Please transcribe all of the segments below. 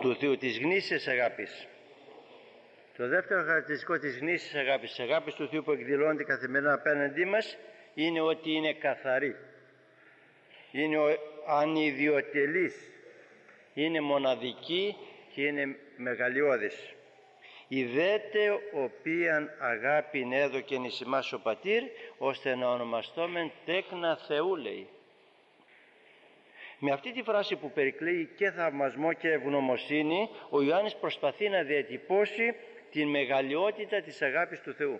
του Θεού, της γνήσιας αγάπης. Το δεύτερο χαρακτηριστικό της γνήσιας αγάπης, της αγάπης του Θεού που εκδηλώνεται καθημερινά απέναντί μας, είναι ότι είναι καθαρή, είναι ανιδιοτελής, είναι μοναδική και είναι μεγαλειώδης. «Ιδέτε οποίαν αγάπην έδωκεν εις ημάς ο Πατήρ, ώστε να ονομαστόμεν τέκνα Θεού», λέει. Με αυτή τη φράση που περικλείει και θαυμασμό και ευγνωμοσύνη, ο Ιωάννης προσπαθεί να διατυπώσει την μεγαλειότητα της αγάπης του Θεού.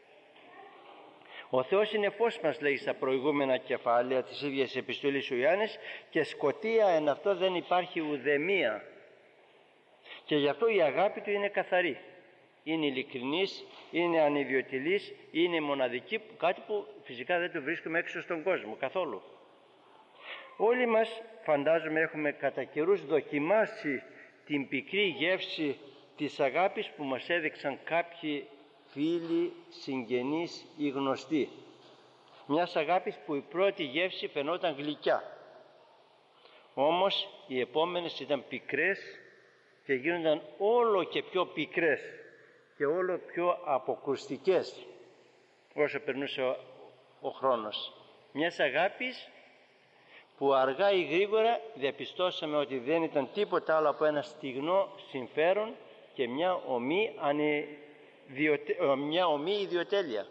Ο Θεός είναι φως μας, λέει στα προηγούμενα κεφάλαια της ίδιας επιστολής ο Ιωάννης, και σκοτία εν αυτό δεν υπάρχει ουδεμία. Και γι' αυτό η αγάπη του είναι καθαρή. Είναι ειλικρινής, είναι ανιδιοτελής, είναι μοναδική, κάτι που φυσικά δεν το βρίσκουμε έξω στον κόσμο καθόλου. Όλοι μας, φαντάζομαι, έχουμε κατά καιρούς δοκιμάσει την πικρή γεύση της αγάπης που μας έδειξαν κάποιοι φίλοι, συγγενείς ή γνωστοί. Μιας αγάπης που η πρώτη γεύση φαινόταν γλυκιά, όμως οι επόμενες ήταν πικρές και γίνονταν όλο και πιο πικρές και όλο πιο αποκρουστικές όσο περνούσε ο χρόνος. Μιας αγάπης που αργά ή γρήγορα διαπιστώσαμε ότι δεν ήταν τίποτα άλλο από ένα στιγνό συμφέρον και μια ομή ιδιοτέλεια.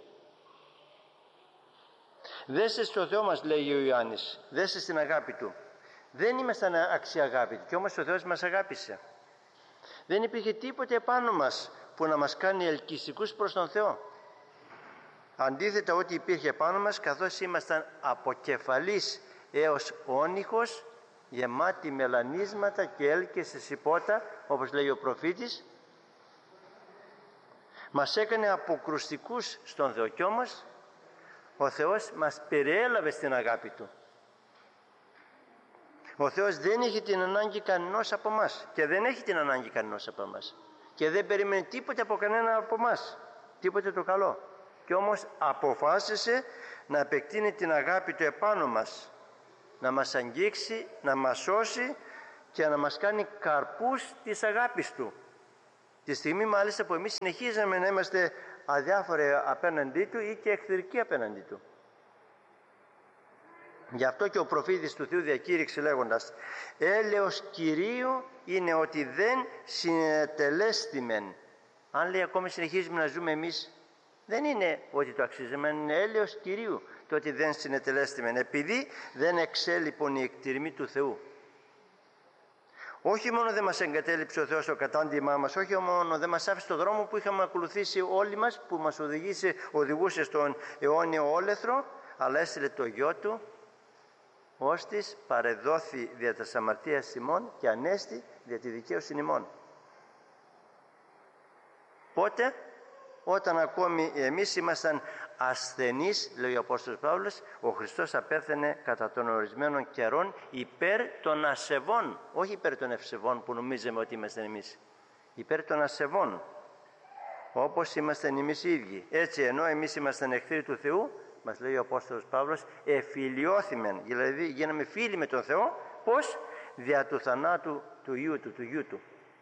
Δέστε στο Θεό μας, λέει ο Ιωάννης, δέστε στην αγάπη Του. Δεν ήμασταν αξιαγάπητοι και όμως ο Θεός μας αγάπησε. Δεν υπήρχε τίποτε επάνω μας που να μας κάνει ελκυστικούς προς τον Θεό. Αντίθετα, ό,τι υπήρχε επάνω μας, καθώς ήμασταν από κεφαλής έως όνυχος, γεμάτοι μελανίσματα και έλκεσες υπότα, όπως λέει ο προφήτης, μας έκανε αποκρουστικούς στον Θεό. Κι όμως ο Θεός μας περιέλαβε στην αγάπη Του. Ο Θεός δεν έχει την ανάγκη κανενός από μας και δεν έχει την ανάγκη κανενός από μας και δεν περιμένει τίποτε από κανένα από μας, τίποτε το καλό. Κι όμως αποφάσισε να επεκτείνει την αγάπη Του επάνω μας, να μας αγγίξει, να μας σώσει και να μας κάνει καρπούς της αγάπης Του. Τη στιγμή μάλιστα που εμείς συνεχίζαμε να είμαστε αδιάφοροι απέναντί Του ή και εχθρικοί απέναντί Του. Γι' αυτό και ο προφήτης του Θεού διακήρυξε λέγοντας: «Έλεος Κυρίου είναι ότι δεν συνετελέστημεν». Αν, λέει, ακόμη συνεχίζουμε να ζούμε εμείς, δεν είναι ότι το αξίζουμε, είναι έλεος Κυρίου το ότι δεν συνετελέστημεν, επειδή δεν εξέλιπον η εκτιρμή του Θεού. Όχι μόνο δεν μας εγκατέλειψε ο Θεός στο κατάντημά μας, όχι μόνο δεν μας άφησε το δρόμο που είχαμε ακολουθήσει όλοι μας, που μας οδηγούσε στον αιώνιο όλεθρο, αλλά έστειλε το Γιο Του, ώστις παρεδόθη δια τας αμαρτίας ημών και ανέστη δια τη δικαίωση ημών. Πότε? Όταν ακόμη εμείς ήμασταν ασθενείς, λέει ο Απόστολος Παύλος, ο Χριστός απέθαινε κατά των ορισμένων καιρών υπέρ των ασεβών, όχι υπέρ των ευσεβών που νομίζαμε ότι είμαστε εμείς, υπέρ των ασεβών, όπως είμαστε εμείς οι ίδιοι. Έτσι, ενώ εμείς ήμασταν εχθροί του Θεού, μας λέει ο Απόστολος Παύλος, εφιλιώθημεν, δηλαδή γίναμε φίλοι με τον Θεό. Πώς? Δια του θανάτου του Υιού Του, του Γιού Του.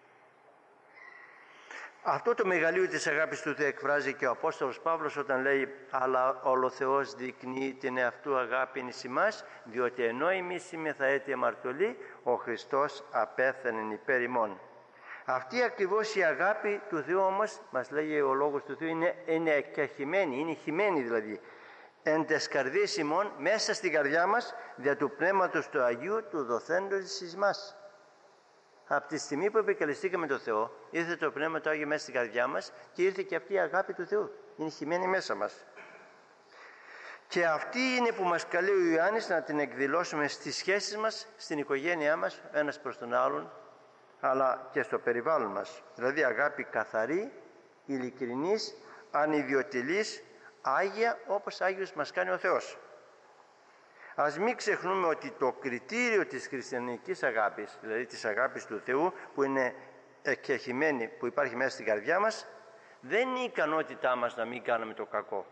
Αυτό το μεγαλείο της αγάπης του Θεού εκφράζει και ο Απόστολος Παύλος όταν λέει: «Αλλά ο Θεός δεικνύει την εαυτού αγάπην εις ημάς, διότι ενώ εμείς είμεθα έτη αμαρτωλοί, ο Χριστός απέθανεν υπέρ ημών». Αυτή ακριβώς η αγάπη του Θεού όμως, μας λέει ο Λόγος του Θεού, είναι εκκεχημένη, είναι χυμένη δηλαδή, εν τες καρδίες ημών, μέσα στην καρδιά μας, δια του Πνεύματος του Αγίου, του δοθέντος εις μας. Από τη στιγμή που επικαλεστήκαμε τον Θεό, ήρθε το Πνεύμα του Άγιο μέσα στην καρδιά μας και ήρθε και αυτή η αγάπη του Θεού. Είναι χυμένη μέσα μας. Και αυτή είναι που μας καλεί ο Ιωάννης να την εκδηλώσουμε στις σχέσεις μας, στην οικογένειά μας, ένας προς τον άλλον, αλλά και στο περιβάλλον μας. Δηλαδή αγάπη καθαρή, ειλικρινής, ανιδιοτελής, άγια, όπως Άγιος μας κάνει ο Θεός. Ας μην ξεχνούμε ότι το κριτήριο της χριστιανικής αγάπης, δηλαδή της αγάπης του Θεού που είναι εκκεχημένη, που υπάρχει μέσα στην καρδιά μας, δεν είναι η ικανότητά μας να μην κάνουμε το κακό,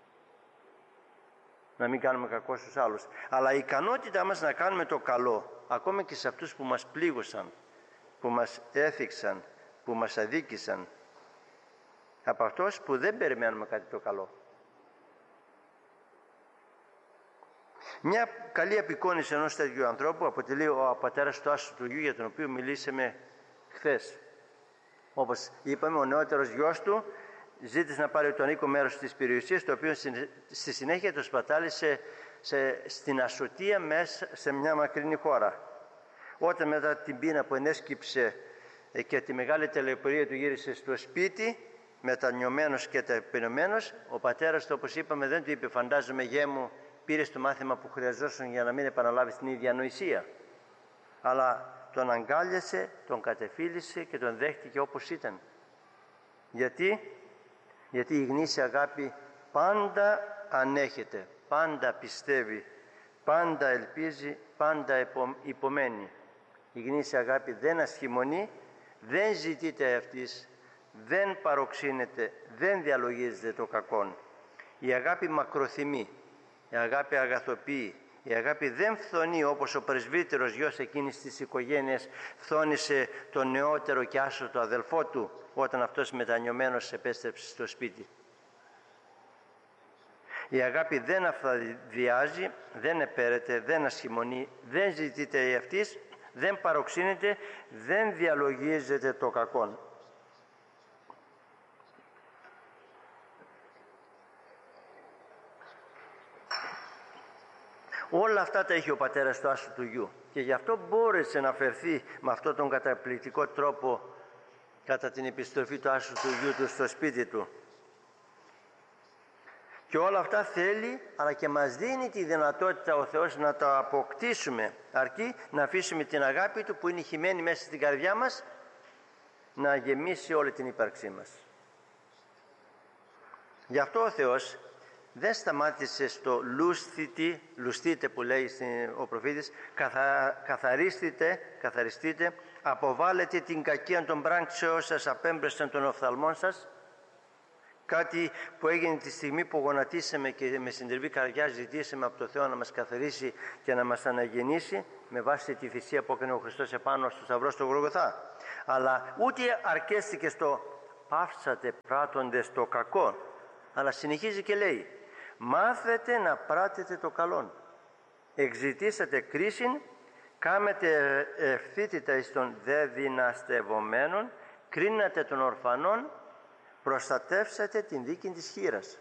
να μην κάνουμε κακό στους άλλους, αλλά η ικανότητά μας να κάνουμε το καλό, ακόμα και σε αυτούς που μας πλήγωσαν, που μας έθιξαν, που μας αδίκησαν, από αυτός που δεν περιμένουμε κάτι το καλό. Μια καλή απεικόνηση ενός τέτοιου ανθρώπου αποτελεί ο πατέρας του Άσου του Γιού, για τον οποίο μιλήσαμε χθες. Όπως είπαμε, ο νεότερος γιος του ζήτησε να πάρει τον οίκο μέρος της περιουσίας, το οποίο στη συνέχεια το σπατάλησε στην Ασωτία, μέσα σε μια μακρινή χώρα. Όταν μετά την πείνα που ενέσκυψε και τη μεγάλη ταλαιπωρία του γύρισε στο σπίτι, μετανιωμένος και ταπεινωμένος, ο πατέρας του, όπως είπαμε, δεν του είπε «φαντάζομαι γέ μου, πήρες το μάθημα που χρειαζόσουν για να μην επαναλάβεις την ίδια ανοησία», αλλά τον αγκάλιασε, τον κατεφίλησε και τον δέχτηκε όπως ήταν. Γιατί η γνήσια αγάπη πάντα ανέχεται, πάντα πιστεύει, πάντα ελπίζει, πάντα υπομένει. Η γνήσια αγάπη δεν ασχημονεί, δεν ζητείται αυτής, δεν παροξύνεται, δεν διαλογίζεται το κακόν. Η αγάπη μακροθυμεί, η αγάπη αγαθοποιεί, η αγάπη δεν φθονεί, όπως ο πρεσβύτερος γιος εκείνης της οικογένειας φθόνησε τον νεότερο και άσωτο αδελφό του όταν αυτός μετανιωμένος επέστρεψε στο σπίτι. Η αγάπη δεν αυθαδιάζει, δεν επέρεται, δεν ασχημονεί, δεν ζητείται η αυτής, δεν παροξύνεται, δεν διαλογίζεται το κακόν. Όλα αυτά τα είχε ο πατέρας του Άσου του Γιού και γι' αυτό μπόρεσε να φερθεί με αυτόν τον καταπληκτικό τρόπο κατά την επιστροφή του Άσου του Γιού του στο σπίτι του. Και όλα αυτά θέλει, αλλά και μας δίνει τη δυνατότητα ο Θεός να τα αποκτήσουμε, αρκεί να αφήσουμε την αγάπη Του που είναι χυμένη μέσα στην καρδιά μας να γεμίσει όλη την ύπαρξή μας. Γι' αυτό ο Θεός δεν σταμάτησε στο λουστείτε που λέει ο προφήτης, καθαριστείτε, αποβάλλετε την κακία των πράξεων σας, απέμπρεσαν των οφθαλμών σας. Κάτι που έγινε τη στιγμή που γονατίσαμε και με συντριβή καρδιά ζητήσαμε από το Θεό να μας καθαρίσει και να μας αναγεννήσει με βάση τη θυσία που έκανε ο Χριστός επάνω στο σταυρό στο Γολγοθά. Αλλά ούτε αρκέστηκε στο πάυσατε πράττοντες το κακό, αλλά συνεχίζει και λέει μάθετε να πράτετε το καλόν, εξητήσατε κρίσιν, κάμετε ευθύτητα εις των δε δυναστευομένων, κρίνατε των ορφανών, προστατεύσατε την δίκη της χήρας.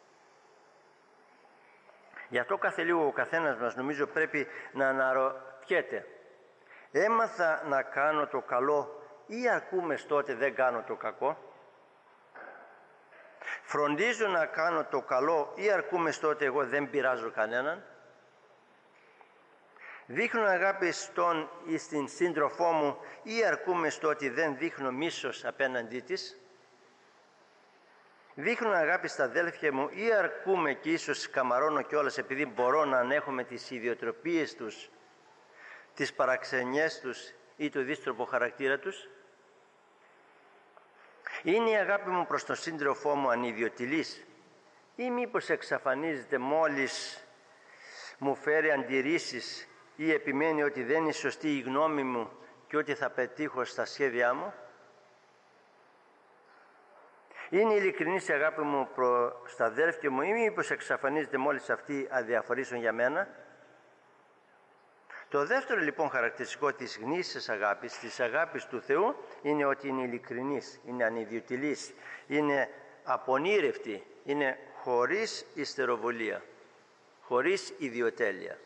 Γι' αυτό κάθε λίγο ο καθένας μας νομίζω πρέπει να αναρωτιέται, έμαθα να κάνω το καλό ή αρκούμε τότε δεν κάνω το κακό? Φροντίζω να κάνω το καλό ή αρκούμε τότε εγώ δεν πειράζω κανέναν? Δείχνω αγάπη στον ή στην σύντροφό μου ή αρκούμε στο ότι δεν δείχνω μίσος απέναντί της? Δείχνω αγάπη στα αδέλφια μου ή αρκούμε και ίσως καμαρώνω κιόλας επειδή μπορώ να ανέχομαι τις ιδιοτροπίες τους, τις παραξενιές τους ή το δύστροπο χαρακτήρα τους? Είναι η αγάπη μου προς τον σύντροφό μου ανιδιοτιλής ή μήπως εξαφανίζεται μόλις μου φέρει αντιρρήσεις ή επιμένει ότι δεν είναι σωστή η γνώμη μου και ότι θα πετύχω στα σχέδιά μου? Είναι ειλικρινής η αγάπη μου προς τα αδέρφια μου ή μήπως εξαφανίζεται μόλις αυτοί αδιαφορήσουν για μένα? Το δεύτερο λοιπόν χαρακτηριστικό της γνήσιας αγάπης, της αγάπης του Θεού, είναι ότι είναι ειλικρινής, είναι ανιδιοτιλής, είναι απονήρευτη, είναι χωρίς ιστεροβολία, χωρίς ιδιοτέλεια.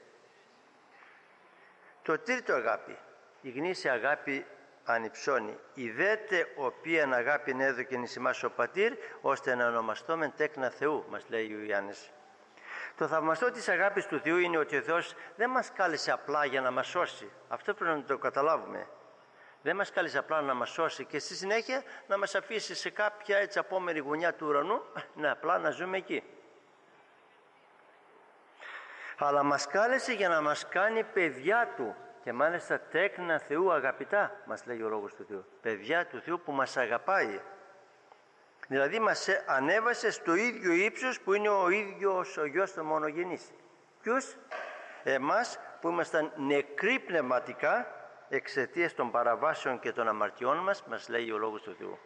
Το τρίτο αγάπη, η γνήσια αγάπη ανυψώνει. Ιδέτε οποίαν αγάπην έδωκεν εις ημάς ο Πατήρ, ώστε να ονομαστόμεν τέκνα Θεού, μας λέει ο Ιωάννης. Το θαυμαστό της αγάπης του Θεού είναι ότι ο Θεός δεν μας κάλεσε απλά για να μας σώσει. Αυτό πρέπει να το καταλάβουμε. Δεν μας κάλεσε απλά να μας σώσει και στη συνέχεια να μας αφήσει σε κάποια έτσι απόμερη γωνιά του ουρανού, να απλά να ζούμε εκεί. Αλλά μας κάλεσε για να μας κάνει παιδιά Του και μάλιστα τέκνα Θεού αγαπητά, μας λέει ο Λόγος του Θεού. Παιδιά του Θεού που μας αγαπάει. Δηλαδή μας ανέβασε στο ίδιο ύψος που είναι ο ίδιος ο Γιος του μονογενής. Ποιους? Εμάς που ήμασταν νεκροί πνευματικά εξαιτίας των παραβάσεων και των αμαρτιών μας λέει ο Λόγος του Θεού.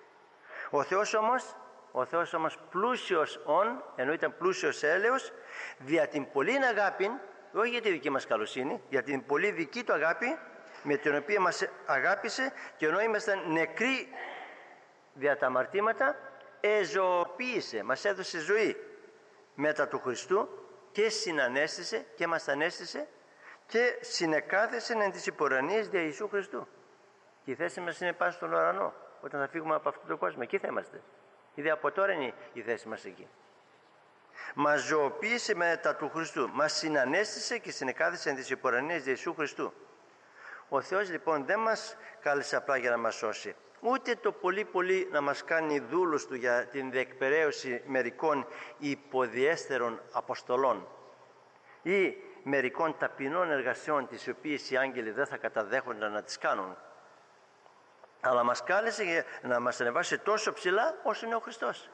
Ο Θεός όμως πλούσιος ενώ ήταν πλούσιος έλεος, δια την πολλήν αγάπη, όχι για τη δική μας καλοσύνη, για την πολύ δική του αγάπη, με την οποία μας αγάπησε, και ενώ ήμασταν νεκροί δια τα αμαρτήματα, εζωοποίησε, μας έδωσε ζωή μετά του Χριστού και συνανέστησε και μας ανέστησε και συνεκάθεσε εν τις υπουρανίες δια Ιησού Χριστού. Και η θέση μας είναι πάνω στον ουρανό. Όταν θα φύγουμε από αυτόν τον κόσμο, εκεί θα είμαστε. Ήδη από τώρα είναι η θέση μας εκεί. Μας ζωοποίησε μετά του Χριστού, μας συνανέστησε και συνεκάθεσε εν τις υπουρανίες δια Ιησού Χριστού. Ο Θεός λοιπόν δεν μας κάλεσε απλά για να μας σώσει, ούτε το πολύ να μας κάνει δούλους του για την διεκπεραίωση μερικών υποδιέστερων αποστολών ή μερικών ταπεινών εργασιών, τις οποίες οι άγγελοι δεν θα καταδέχονταν να τις κάνουν, αλλά μας κάλεσε για να μας ανεβάσει τόσο ψηλά όσο είναι ο Χριστός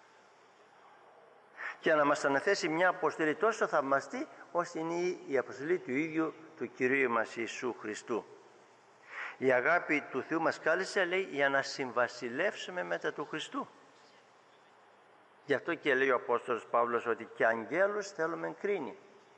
και να μας αναθέσει μια αποστολή τόσο θαυμαστή όσο είναι η αποστολή του ίδιου του Κυρίου μας Ιησού Χριστού. Η αγάπη του Θεού μας κάλεσε, λέει, για να συμβασιλεύσουμε μετά του Χριστού. Γι' αυτό και λέει ο Απόστολος Παύλος ότι και αγγέλους θέλουμε κρίνει.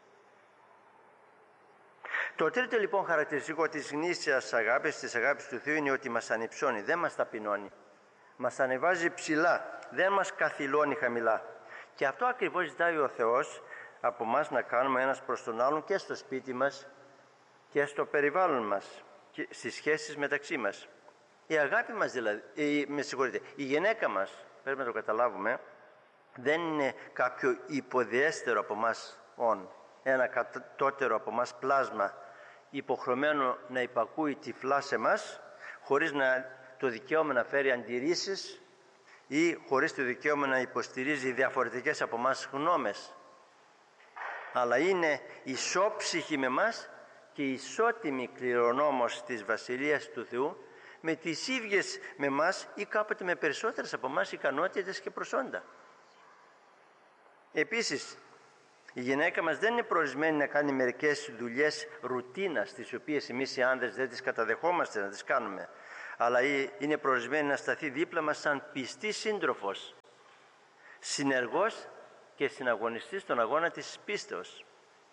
Το τρίτο λοιπόν χαρακτηριστικό της γνήσιας αγάπης, της αγάπης του Θεού, είναι ότι μας ανυψώνει, δεν μας ταπεινώνει. Μας ανεβάζει ψηλά, δεν μας καθυλώνει χαμηλά. Και αυτό ακριβώς ζητάει ο Θεός από μας να κάνουμε ένας προς τον άλλον και στο σπίτι μας και στο περιβάλλον μας και στις σχέσεις μεταξύ μας. Η αγάπη μας δηλαδή, η γυναίκα μας, πρέπει να το καταλάβουμε, δεν είναι κάποιο υποδιέστερο από μας ένα κατώτερο από μας πλάσμα υποχρεωμένο να υπακούει τυφλά σε μας, χωρίς το δικαίωμα να φέρει αντιρρήσεις ή χωρίς το δικαίωμα να υποστηρίζει διαφορετικές από μας γνώμες, αλλά είναι ισόψυχη με μας και ισότιμη κληρονόμος της Βασιλείας του Θεού, με τις ίδιες με μας ή κάποτε με περισσότερες από μας ικανότητες και προσόντα. Επίσης, η γυναίκα μας δεν είναι προορισμένη να κάνει μερικές δουλειές ρουτίνας, τις οποίες εμείς οι άνδρες δεν τις καταδεχόμαστε να τις κάνουμε, αλλά είναι προορισμένη να σταθεί δίπλα μας σαν πιστή σύντροφος, συνεργός και συναγωνιστής στον αγώνα της πίστεως.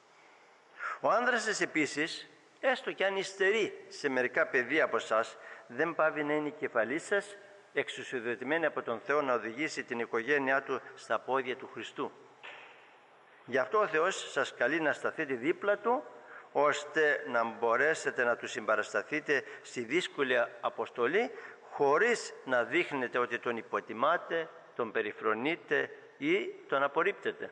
Ο άνδρας σας επίσης, έστω κι αν υστερεί σε μερικά παιδεία από εσάς, δεν πάβει να είναι η κεφαλή σας, εξουσιοδοτημένη από τον Θεό να οδηγήσει την οικογένειά του στα πόδια του Χριστού. Γι' αυτό ο Θεός σας καλεί να σταθείτε δίπλα Του, ώστε να μπορέσετε να Του συμπαρασταθείτε στη δύσκολη αποστολή, χωρίς να δείχνετε ότι Τον υποτιμάτε, Τον περιφρονείτε ή Τον απορρίπτετε.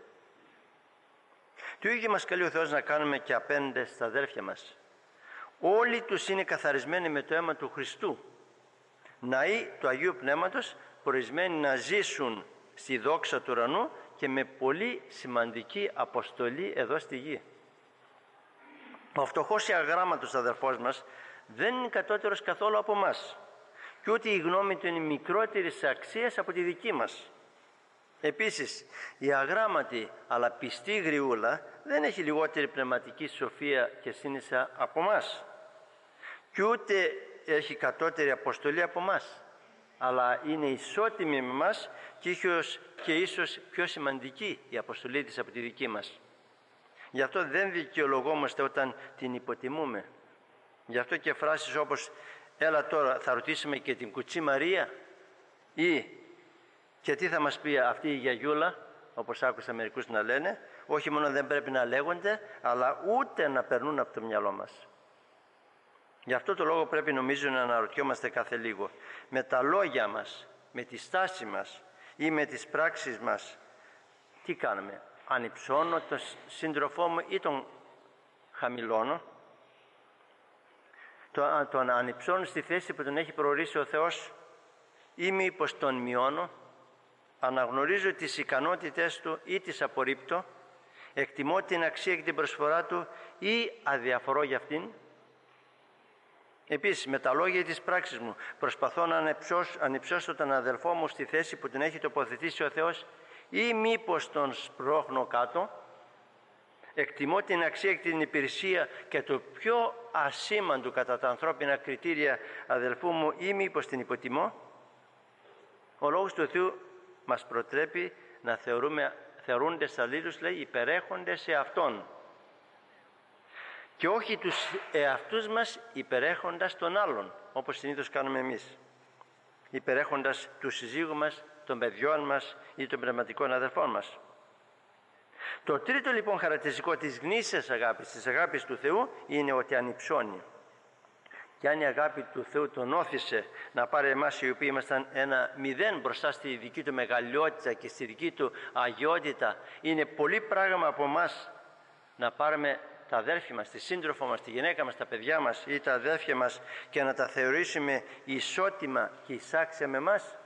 Το ίδιο μας καλεί ο Θεός να κάνουμε και απέναντι στα αδέρφια μας. Όλοι τους είναι καθαρισμένοι με το αίμα του Χριστού, ναοί του Αγίου Πνεύματος, προορισμένοι να ζήσουν στη δόξα του ουρανού και με πολύ σημαντική αποστολή εδώ στη γη. Ο φτωχός ή αγράμματος αδερφός μας δεν είναι κατώτερος καθόλου από μας, και ούτε η γνώμη του είναι μικρότερη σε αξίες από τη δική μας. Επίσης, η αγράμματη αλλά πιστή γριούλα δεν έχει λιγότερη πνευματική σοφία και σύνησα από μας, και ούτε έχει κατώτερη αποστολή από μας, αλλά είναι ισότιμη με μας και ίσως πιο σημαντική η αποστολή της από τη δική μας. Γι' αυτό δεν δικαιολογόμαστε όταν την υποτιμούμε. Γι' αυτό και φράσεις όπως «Έλα τώρα, θα ρωτήσουμε και την κουτσή Μαρία» ή «Και τι θα μας πει αυτή η γιαγιούλα», όπως άκουσα μερικούς να λένε, όχι μόνο δεν πρέπει να λέγονται, αλλά ούτε να περνούν από το μυαλό μας. Γι' αυτό το λόγο πρέπει, νομίζω, να αναρωτιόμαστε κάθε λίγο με τα λόγια μας, με τη στάση μας ή με τις πράξεις μας, τι κάνουμε? Ανυψώνω τον σύντροφό μου ή τον χαμηλώνω? Τον ανυψώνω στη θέση που τον έχει προορίσει ο Θεός ή μήπως τον μειώνω? Αναγνωρίζω τις ικανότητες του ή τις απορρίπτω? Εκτιμώ την αξία και την προσφορά του ή αδιαφορώ για αυτήν? Επίσης, με τα λόγια της πράξης μου προσπαθώ να ανυψώσω τον αδελφό μου στη θέση που την έχει τοποθετήσει ο Θεός ή μήπως τον σπρώχνω κάτω? Εκτιμώ την αξία και την υπηρεσία και το πιο ασήμαντο κατά τα ανθρώπινα κριτήρια, αδελφού μου, ή μήπως την υποτιμώ? Ο Λόγος του Θεού μας προτρέπει να θεωρούντες αλλήλους, λέει, υπερέχοντες σε Αυτόν και όχι τους εαυτούς μας υπερέχοντας των άλλων, όπως συνήθως κάνουμε εμείς, υπερέχοντας του συζύγου μας, των παιδιών μας ή των πνευματικών αδελφών μας. Το τρίτο λοιπόν χαρακτηριστικό της γνήσιας αγάπης, της αγάπης του Θεού, είναι ότι ανυψώνει. Και αν η αγάπη του Θεού τον όθησε να πάρει εμάς οι οποίοι ήμασταν ένα μηδέν μπροστά στη δική του μεγαλειότητα και στη δική του αγιότητα, είναι πολύ πράγμα από εμάς να πάρουμε τα αδέρφια μας, τη σύντροφο μας, τη γυναίκα μας, τα παιδιά μας ή τα αδέρφια μας και να τα θεωρήσουμε ισότιμα και εισάξια με εμάς.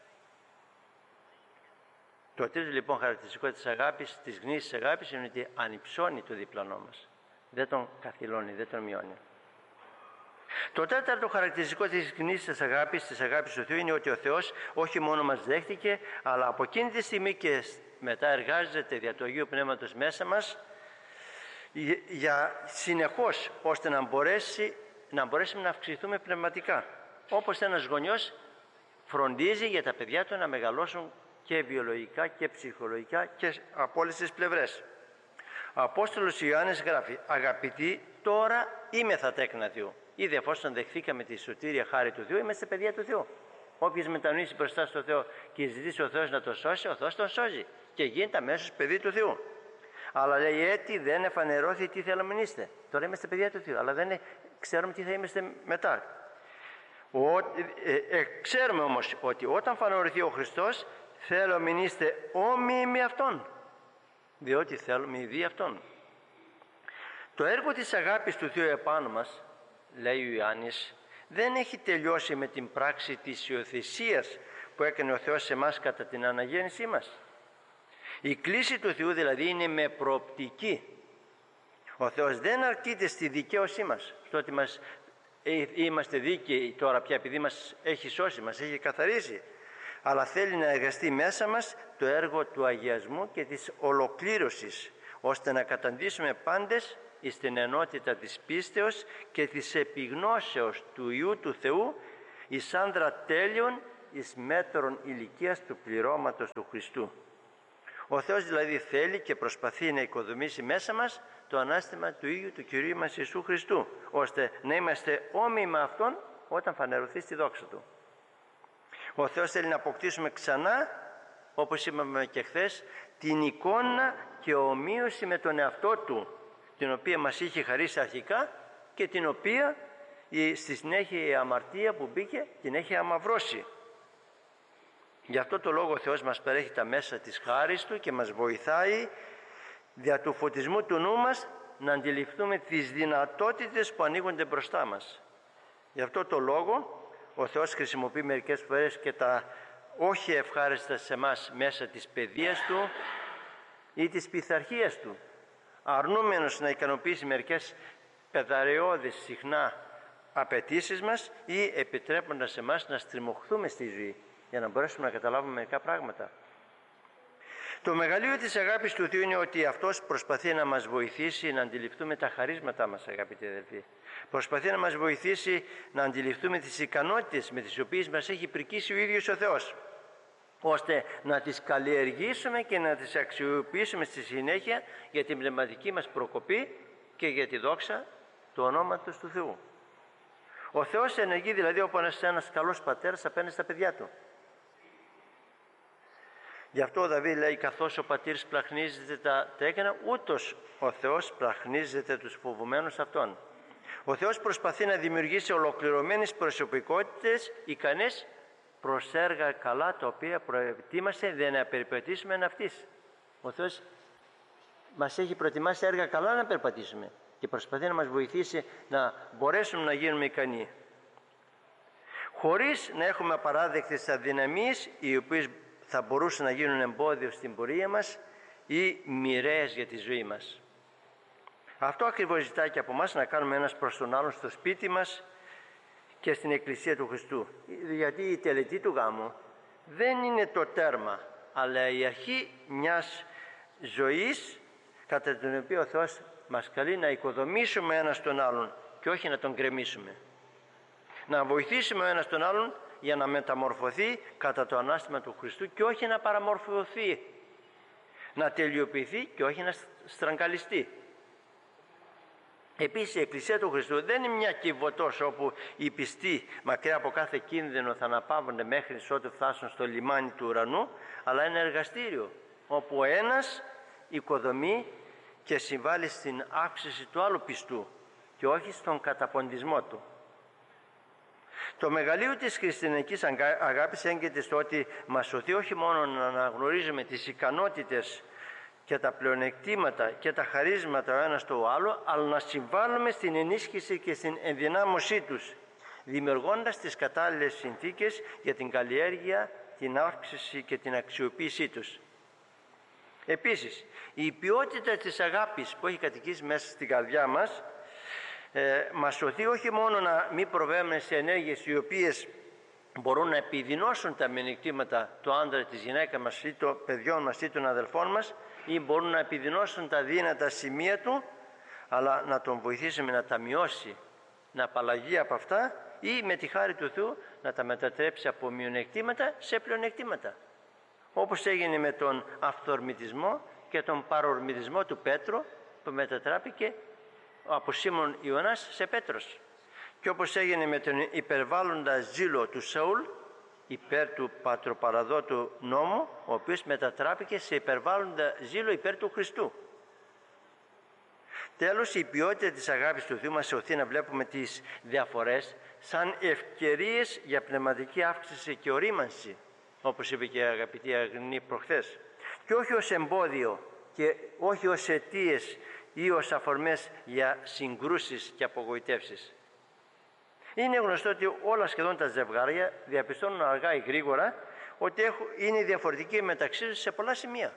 Το τρίτο λοιπόν χαρακτηριστικό της αγάπης, της γνήσιας αγάπης, είναι ότι ανυψώνει το διπλανό μας. Δεν τον καθυλώνει, δεν τον μειώνει. Το τέταρτο χαρακτηριστικό της γνήσιας αγάπης, της αγάπης του Θεού, είναι ότι ο Θεός όχι μόνο μας δέχτηκε, αλλά από εκείνη τη στιγμή και μετά εργάζεται δια του Αγίου Πνεύματος μέσα μας για συνεχώς, ώστε να μπορέσουμε να αυξηθούμε πνευματικά. Όπως ένας γονιός φροντίζει για τα παιδιά του να μεγαλώσουν και βιολογικά και ψυχολογικά και από όλες τις πλευρές. Ο Απόστολος Ιωάννης γράφει: «Αγαπητοί, τώρα είμεθα τέκνα Θεού». Ήδη εφόσον δεχθήκαμε τη σωτήρια χάρη του Θεού, είμαστε παιδιά του Θεού. Όποιος μετανοήσει μπροστά στο Θεό και ζητήσει ο Θεός να τον σώσει, ο Θεός τον σώζει και γίνεται αμέσως παιδί του Θεού. Αλλά λέει, έτσι δεν εφανερώθη τι θέλουμε να είστε. Τώρα είμαστε παιδιά του Θεού, αλλά δεν ξέρουμε τι θα είμαστε μετά. Ξέρουμε όμως ότι όταν φανερωθεί ο Χριστός, θέλουμε να είστε όμοιοι με Αυτόν, διότι θέλουμε ήδη Αυτόν. Το έργο της αγάπης του Θεού επάνω μας, λέει ο Ιωάννης, δεν έχει τελειώσει με την πράξη της υιοθεσίας που έκανε ο Θεός σε εμάς κατά την αναγέννησή μας. Η κλίση του Θεού δηλαδή είναι με προοπτική. Ο Θεός δεν αρκείται στη δικαίωσή μας, στο ότι είμαστε δίκαιοι τώρα πια επειδή μας έχει σώσει, μας έχει καθαρίσει, αλλά θέλει να εργαστεί μέσα μας το έργο του αγιασμού και της ολοκλήρωσης, ώστε να καταντήσουμε πάντες στην ενότητα της πίστεως και της επιγνώσεως του Υιού του Θεού, εις άνδρα τέλειων, εις μέτρων ηλικίας του πληρώματος του Χριστού. Ο Θεός δηλαδή θέλει και προσπαθεί να οικοδομήσει μέσα μας το ανάστημα του Ίδιου του Κυρίου μας Ιησού Χριστού, ώστε να είμαστε όμοιοι με Αυτόν όταν φανερωθεί στη δόξα Του. Ο Θεός θέλει να αποκτήσουμε ξανά, όπως είπαμε και χθες, την εικόνα και ομοίωση με τον εαυτό Του, την οποία μας είχε χαρίσει αρχικά και την οποία στη συνέχεια η αμαρτία που μπήκε την έχει αμαυρώσει. Γι' αυτό το λόγο ο Θεός μας παρέχει τα μέσα της χάρης Του και μας βοηθάει δια του φωτισμού του νου μας να αντιληφθούμε τις δυνατότητες που ανοίγονται μπροστά μας. Γι' αυτό το λόγο ο Θεός χρησιμοποιεί μερικές φορές και τα όχι ευχάριστα σε εμάς μέσα της παιδείας Του ή της πειθαρχίας Του, αρνούμενος να ικανοποιήσει μερικές παιδαρεώδεις συχνά απαιτήσεις μας ή επιτρέποντας εμάς να στριμωχθούμε στη ζωή για να μπορέσουμε να καταλάβουμε μερικά πράγματα. Το μεγαλείο της αγάπης του Θεού είναι ότι Αυτός προσπαθεί να μας βοηθήσει να αντιληφθούμε τα χαρίσματά μας, αγαπητοί αδελφοί. Προσπαθεί να μας βοηθήσει να αντιληφθούμε τις ικανότητες με τις οποίες μας έχει πρικήσει ο ίδιος ο Θεός, ώστε να τις καλλιεργήσουμε και να τις αξιοποιήσουμε στη συνέχεια για την πνευματική μας προκοπή και για τη δόξα του ονόματος του Θεού. Ο Θεός ενεργεί δηλαδή όπως ένας καλός πατέρας απέναντι στα παιδιά Του. Γι' αυτό ο Δαβίδ λέει, καθώς ο πατήρ σπλαχνίζεται τα τέκνα, ούτως ο Θεός σπλαχνίζεται τους φοβουμένους Αυτόν. Ο Θεός προσπαθεί να δημιουργήσει ολοκληρωμένες προσωπικότητες ικανές προς έργα καλά, τα οποία προετοίμασε για να περιπατήσουμε εν αυτής. Ο Θεός μας έχει προετοιμάσει έργα καλά να περπατήσουμε και προσπαθεί να μας βοηθήσει να μπορέσουμε να γίνουμε ικανοί, χωρίς να έχουμε απαράδεκτες αδυναμίες οι οποίες θα μπορούσαν να γίνουν εμπόδιο στην πορεία μας ή μοιραίες για τη ζωή μας. Αυτό ακριβώς ζητάει και από εμάς, να κάνουμε ένας προς τον άλλον στο σπίτι μας και στην Εκκλησία του Χριστού. Γιατί η τελετή του γάμου δεν είναι το τέρμα, αλλά η αρχή μιας ζωής κατά την οποία ο Θεός μας καλεί να οικοδομήσουμε ένας τον άλλον και όχι να τον γκρεμίσουμε. Να βοηθήσουμε ο ένας τον άλλον για να μεταμορφωθεί κατά το Ανάστημα του Χριστού και όχι να παραμορφωθεί, να τελειοποιηθεί και όχι να στραγγαλιστεί. Επίσης η Εκκλησία του Χριστού δεν είναι μια κυβωτός όπου οι πιστοί μακριά από κάθε κίνδυνο θα αναπαύονται μέχρι ότου φτάσουν στο λιμάνι του ουρανού, αλλά είναι εργαστήριο όπου ο ένας οικοδομεί και συμβάλλει στην αύξηση του άλλου πιστού και όχι στον καταποντισμό του. Το μεγαλείο της χριστιανικής αγάπης έγκυται στο ότι μας σωθεί όχι μόνο να αναγνωρίζουμε τις ικανότητες και τα πλεονεκτήματα και τα χαρίσματα ο ένας το άλλο, αλλά να συμβάλλουμε στην ενίσχυση και στην ενδυνάμωσή τους, δημιουργώντας τις κατάλληλες συνθήκες για την καλλιέργεια, την αύξηση και την αξιοποίησή τους. Επίσης, η ποιότητα της αγάπης που έχει κατοικήσει μέσα στην καρδιά μας μας σωθεί όχι μόνο να μην προβαίνουμε σε ενέργειες οι οποίες μπορούν να επιδεινώσουν τα μειονεκτήματα του άντρα, της γυναίκας μας ή των παιδιών μας ή των αδελφών μας, ή μπορούν να επιδεινώσουν τα δύνατα σημεία του, αλλά να τον βοηθήσουμε να τα μειώσει, να απαλλαγεί από αυτά ή με τη χάρη του Θεού να τα μετατρέψει από μειονεκτήματα σε πλεονεκτήματα. Όπως έγινε με τον αυθορμητισμό και τον παρορμητισμό του Πέτρου, που μετατράπηκε από Σίμων Ιωνάς σε Πέτρος, και όπως έγινε με τον υπερβάλλοντα ζήλο του Σαούλ υπέρ του πατροπαραδότου νόμου, ο οποίος μετατράπηκε σε υπερβάλλοντα ζήλο υπέρ του Χριστού. Τέλος, η ποιότητα της αγάπης του Θεού μας σωθεί να βλέπουμε τις διαφορές σαν ευκαιρίες για πνευματική αύξηση και ορίμανση, όπως είπε και η αγαπητή Αγνή προχθές, και όχι ως εμπόδιο και όχι ως αιτίες ή ως αφορμές για συγκρούσεις και απογοητεύσεις. Είναι γνωστό ότι όλα σχεδόν τα ζευγάρια διαπιστώνουν αργά ή γρήγορα ότι είναι διαφορετικοί μεταξύ τους σε πολλά σημεία.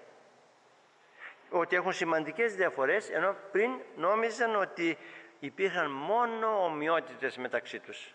Ότι έχουν σημαντικές διαφορές, ενώ πριν νόμιζαν ότι υπήρχαν μόνο ομοιότητες μεταξύ τους.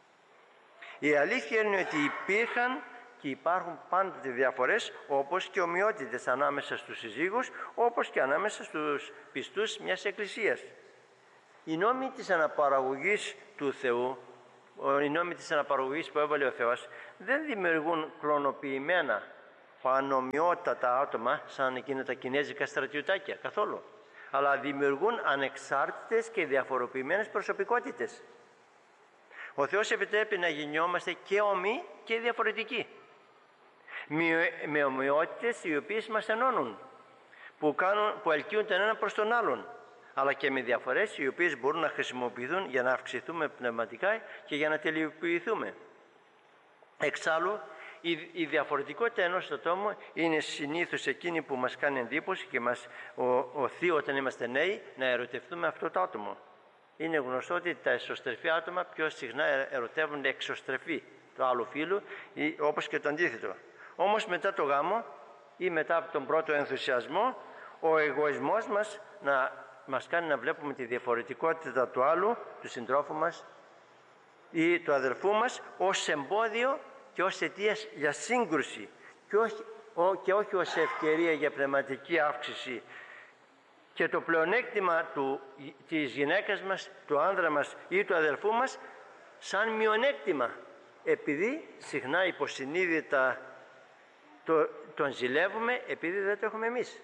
Η αλήθεια είναι ότι υπήρχαν και υπάρχουν πάντοτε διαφορές, όπως και ομοιότητες ανάμεσα στους συζύγους, όπως και ανάμεσα στους πιστούς μιας εκκλησίας. Οι νόμοι της αναπαραγωγής του Θεού, οι νόμοι της αναπαραγωγής που έβαλε ο Θεός, δεν δημιουργούν κλωνοποιημένα, πανομοιότατα άτομα σαν εκείνα τα κινέζικα στρατιωτάκια, καθόλου. Αλλά δημιουργούν ανεξάρτητες και διαφοροποιημένες προσωπικότητες. Ο Θεός επιτρέπει να γεννιόμαστε και ομοί και διαφορετικοί, με ομοιότητες οι οποίες μας ενώνουν, που ελκύουν τον ένα προς τον άλλον, αλλά και με διαφορές οι οποίες μπορούν να χρησιμοποιηθούν για να αυξηθούμε πνευματικά και για να τελειοποιηθούμε. Εξάλλου, η διαφορετικότητα ενός ατόμου είναι συνήθως εκείνη που μας κάνει εντύπωση και μας οθεί όταν είμαστε νέοι να ερωτευτούμε αυτό το άτομο. Είναι γνωστό ότι τα εσωστρεφή άτομα πιο συχνά ερωτεύονται εξωστρεφή του άλλου φύλου, όπως και το αντίθετο. Όμως μετά το γάμο ή μετά από τον πρώτο ενθουσιασμό, ο εγωισμός μας κάνει να βλέπουμε τη διαφορετικότητα του άλλου, του συντρόφου μας ή του αδελφού μας, ως εμπόδιο και ως αιτία για σύγκρουση και όχι ως ευκαιρία για πνευματική αύξηση. Και το πλεονέκτημα της γυναίκας μας, του άνδρα μας ή του αδελφού μας σαν μειονέκτημα, επειδή συχνά υποσυνείδητα τον ζηλεύουμε επειδή δεν το έχουμε εμείς.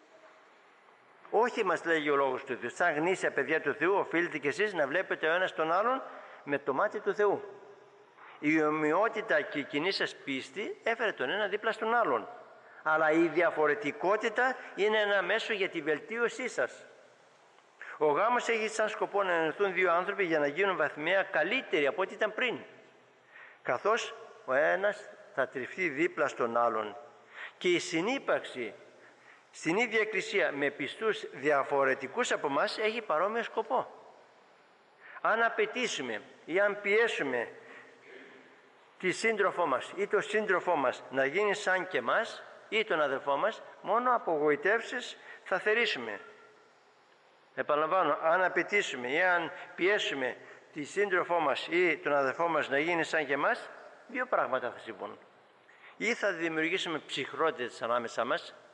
Όχι, μας λέγει ο Λόγος του Θεού, σαν γνήσια παιδιά του Θεού οφείλετε κι εσείς να βλέπετε ο ένας τον άλλον με το μάτι του Θεού. Η ομοιότητα και η κοινή σας πίστη έφερε τον ένα δίπλα στον άλλον, αλλά η διαφορετικότητα είναι ένα μέσο για τη βελτίωσή σας. Ο γάμος έχει σαν σκοπό να ενωθούν δύο άνθρωποι για να γίνουν βαθμιαία καλύτεροι από ό,τι ήταν πριν, καθώς ο ένας θα τριφθεί δίπλα στον άλλον, και η συνύπαρξη στην ίδια εκκλησία με πιστούς διαφορετικούς από μας έχει παρόμοιο σκοπό. Αν απαιτήσουμε ή αν πιέσουμε τη σύντροφό μας ή τον σύντροφό μας να γίνει σαν και μας ή τον αδελφό μας, μόνο απογοητεύσεις θα θερήσουμε. Επαναλαμβάνω, αν απαιτήσουμε ή αν πιέσουμε τη σύντροφό μας ή τον αδελφό μας να γίνει σαν και μας, δύο πράγματα θα συμβούν. Ή θα δημιουργήσουμε ψυχρότητες ανάμεσα μας,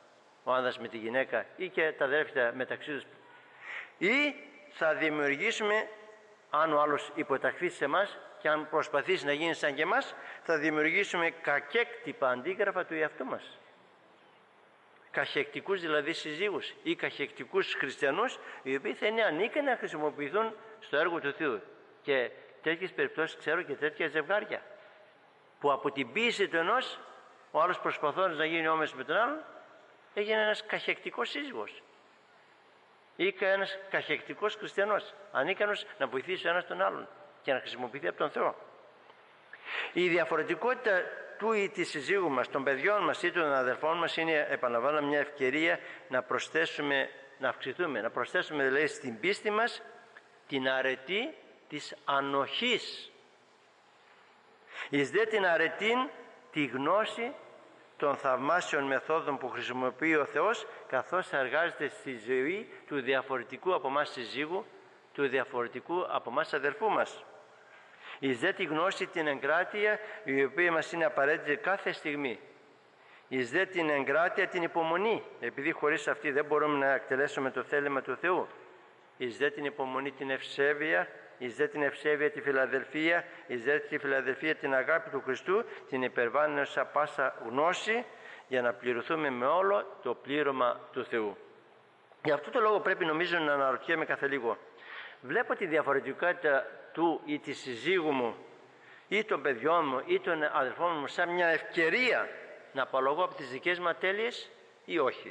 ο άνδρας με τη γυναίκα ή και τα αδέρφια μεταξύ τους, ή θα δημιουργήσουμε, αν ο άλλος υποταχθεί σε εμάς και αν προσπαθήσει να γίνει σαν και εμάς, θα δημιουργήσουμε κακέκτυπα αντίγραφα του εαυτού μας. Καχεκτικούς δηλαδή συζύγους ή καχεκτικούς χριστιανούς, οι οποίοι θα είναι ανίκανοι να χρησιμοποιηθούν στο έργο του Θεού. Και τέτοιες περιπτώσεις ξέρω και τέτοια ζευγάρια, που από την ποίηση του ενός, ο άλλος προσπαθώντας να γίνει όμοιος με τον άλλον, έγινε ένας καχεκτικός σύζυγος ή ένας καχεκτικός χριστιανός, ανίκανος να βοηθήσει ο ένας τον άλλον και να χρησιμοποιηθεί από τον Θεό. Η διαφορετικότητα του ή της συζύγου μας, των παιδιών μας ή των αδελφών μας είναι, επαναλαμβάνω, μια ευκαιρία να προσθέσουμε, να αυξηθούμε, να προσθέσουμε δηλαδή στην πίστη μας την αρετή της ανοχής. Εις δε την αρετήν τη γνώση των θαυμάσιων μεθόδων που χρησιμοποιεί ο Θεός, καθώς εργάζεται στη ζωή του διαφορετικού από εμάς συζύγου, του διαφορετικού από εμάς αδερφού μας. Εις δε τη γνώση την εγκράτεια, η οποία μας είναι απαραίτητη κάθε στιγμή. Εις δε την εγκράτεια την υπομονή, επειδή χωρίς αυτή δεν μπορούμε να εκτελέσουμε το θέλημα του Θεού. Εις δε την υπομονή την ευσέβεια, εις δε την ευσέβεια τη φιλαδελφία, εις δε τη φιλαδελφία την αγάπη του Χριστού, την υπερβάνωσα πάσα γνώση, για να πληρωθούμε με όλο το πλήρωμα του Θεού. Γι' αυτό το λόγο πρέπει, νομίζω, να αναρωτιέμαι κάθε λίγο. Βλέπω τη διαφορετικότητα του ή της συζύγου μου ή των παιδιών μου ή των αδελφών μου σαν μια ευκαιρία να απαλλαγώ από τις δικές μου ατέλειες ή όχι.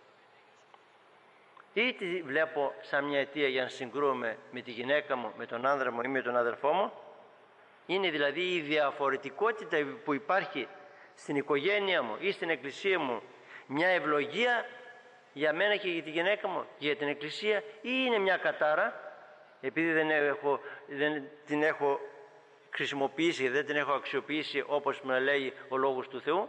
Ή τη βλέπω σαν μια αιτία για να συγκρούομαι με τη γυναίκα μου, με τον άνδρα μου ή με τον αδελφό μου. Είναι δηλαδή η διαφορετικότητα που υπάρχει στην οικογένεια μου ή στην εκκλησία μου μια ευλογία για μένα και για τη γυναίκα μου και για την εκκλησία, ή είναι μια κατάρα επειδή δεν την έχω χρησιμοποιήσει, δεν την έχω αξιοποιήσει όπως με λέει ο Λόγος του Θεού.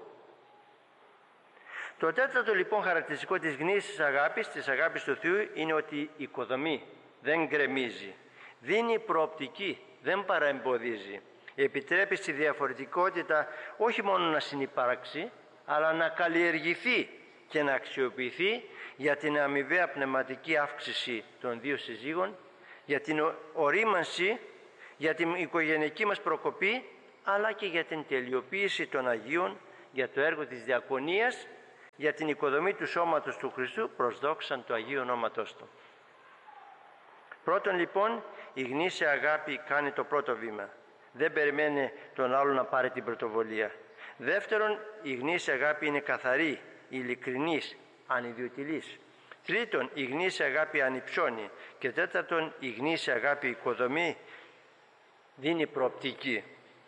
Το τέταρτο λοιπόν χαρακτηριστικό της γνήσιας αγάπης, της αγάπης του Θεού, είναι ότι οικοδομεί, δεν γκρεμίζει, δίνει προοπτική, δεν παραεμποδίζει, επιτρέπει στη διαφορετικότητα όχι μόνο να συνυπάρξει, αλλά να καλλιεργηθεί και να αξιοποιηθεί για την αμοιβαία πνευματική αύξηση των δύο συζύγων, για την ορίμανση, για την οικογενειακή μας προκοπή, αλλά και για την τελειοποίηση των Αγίων, για το έργο της διακονίας, για την οικοδομή του σώματος του Χριστού προς δόξαν του Αγίου Ονόματός Του. Πρώτον λοιπόν, η γνήσια αγάπη κάνει το πρώτο βήμα. Δεν περιμένει τον άλλο να πάρει την πρωτοβουλία. Δεύτερον, η γνήσια αγάπη είναι καθαρή, ειλικρινής, ανιδιοτελής. Τρίτον, η γνήσια αγάπη ανυψώνει. Και τέταρτον, η γνήσια αγάπη οικοδομή, δίνει προοπτική.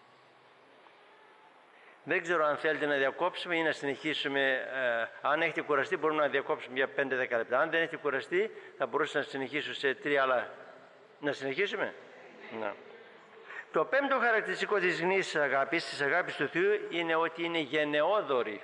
Δεν ξέρω αν θέλετε να διακόψουμε ή να συνεχίσουμε. Αν έχετε κουραστεί μπορούμε να διακόψουμε για 5-10 λεπτά. Αν δεν έχετε κουραστεί θα μπορούσα να συνεχίσω σε 3 άλλα. Να συνεχίσουμε. Να. Το πέμπτο χαρακτηριστικό της γνήσιας αγάπης, της αγάπης του Θεού, είναι ότι είναι γενναιόδορη.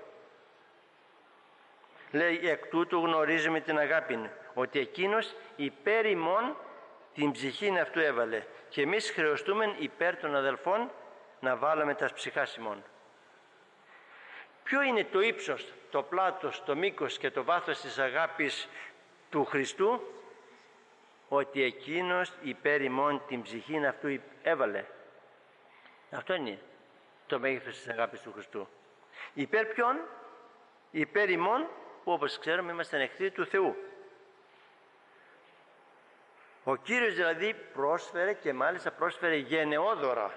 Λέει, εκ τούτου γνωρίζουμε την αγάπη, ότι εκείνος υπέρ ημών την ψυχήν αυτού έβαλε και εμείς χρεωστούμε υπέρ των αδελφών να βάλουμε τα ψυχάς ημών. Ποιο είναι το ύψος, το πλάτος, το μήκος και το βάθος της αγάπης του Χριστού? Ότι εκείνος υπέρ ημών την ψυχήν αυτού έβαλε. Αυτό είναι το μέγεθος της αγάπης του Χριστού. Υπέρ ποιον? Υπέρ ημών, που όπως ξέρουμε είμαστε εχθροί του Θεού. Ο Κύριος δηλαδή πρόσφερε, και μάλιστα πρόσφερε γενναιόδωρα.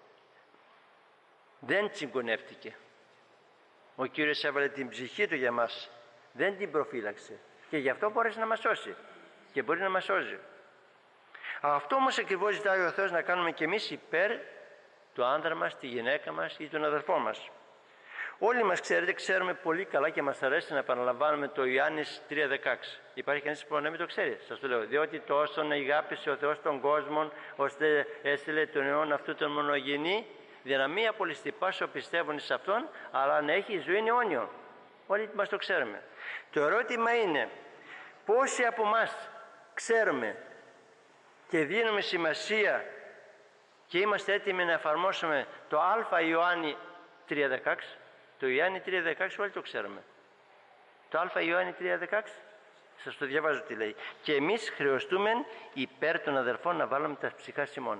Δεν τσιγκωνεύτηκε. Ο Κύριος έβαλε την ψυχή Του για μας. Δεν την προφύλαξε. Και γι' αυτό μπόρεσε να μας σώσει. Και μπορεί να μας σώζει. Αυτό όμως ακριβώς ζητάει ο Θεός να κάνουμε και εμείς υπέρ του άνδρα μας, τη γυναίκα μας ή τον αδελφό μας. Όλοι μας ξέρουμε πολύ καλά και μας αρέσει να επαναλαμβάνουμε το Ιωάννης 3,16. Υπάρχει κανείς που να μην το ξέρει? Σας το λέω. Διότι τόσον αγάπησε ο Θεός τον κόσμο, ώστε έστειλε τον αιώνα αυτού τον μονογενή, για να μην απολυστεί πάσο πιστεύουν σε Αυτόν, αλλά να έχει ζωή αιώνιο. Όλοι μας το ξέρουμε. Το ερώτημα είναι, πόσοι από εμάς ξέρουμε και δίνουμε σημασία και είμαστε έτοιμοι να εφαρμόσουμε το Α Ιωάννη 3,16? Το Ιωάννη 3,16 όλοι το ξέρουμε. Το Α Ιωάννη 3:16. Σας το διαβάζω τι λέει. Και εμείς χρεωστούμε υπέρ των αδελφών να βάλουμε τα ψυχάς ημών.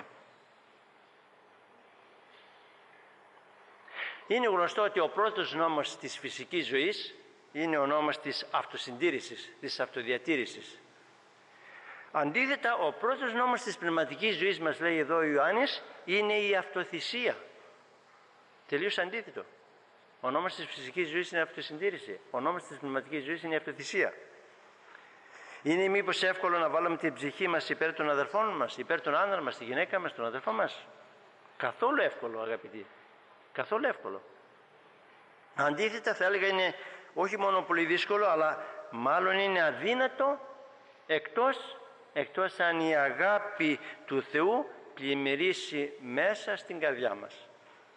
Είναι γνωστό ότι ο πρώτος νόμος της φυσικής ζωής είναι ο νόμος της αυτοσυντήρησης, της αυτοδιατήρησης. Αντίθετα, ο πρώτος νόμος της πνευματικής ζωής, μας λέει εδώ ο Ιωάννης, είναι η αυτοθυσία. Τελείως αντίθετο. Ο νόμος της φυσικής ζωής είναι η αυτοσυντήρηση. Ο νόμος της πνευματικής ζωής είναι η αυτοθυσία. Είναι μήπως εύκολο να βάλουμε την ψυχή μας υπέρ των αδελφών μας, υπέρ των άνδρων μας, τη γυναίκα μας, τον αδελφό μας? Καθόλου εύκολο, αγαπητοί. Καθόλου εύκολο. Αντίθετα, θα έλεγα είναι όχι μόνο πολύ δύσκολο, αλλά μάλλον είναι αδύνατο, εκτός αν η αγάπη του Θεού πλημμυρίσει μέσα στην καρδιά μας.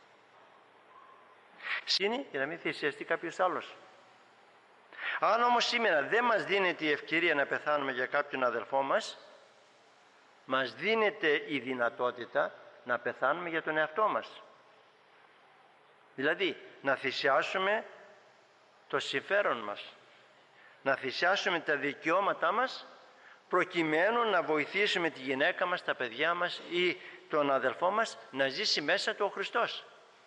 Συν για να μην θυσιαστεί κάποιος άλλος. Αν όμως σήμερα δεν μας δίνεται η ευκαιρία να πεθάνουμε για κάποιον αδελφό μας, μας δίνεται η δυνατότητα να πεθάνουμε για τον εαυτό μας. Δηλαδή, να θυσιάσουμε το συμφέρον μας, να θυσιάσουμε τα δικαιώματά μας, προκειμένου να βοηθήσουμε τη γυναίκα μας, τα παιδιά μας ή τον αδελφό μας να ζήσει μέσα του ο Χριστός.